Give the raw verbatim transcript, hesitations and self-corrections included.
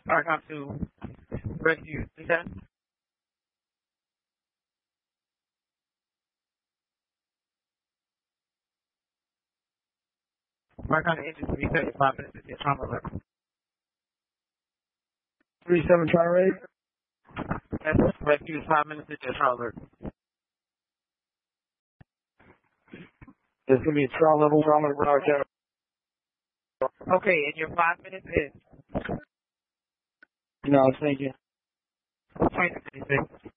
Welcome to Rescue Station. Welcome to engine three seventy-five minutes to trauma level. three seven try rate. That's rescue five minutes to trauma level. There's going to be a trial level trauma level. Okay, and your five minutes is? No, thank you. twenty-six.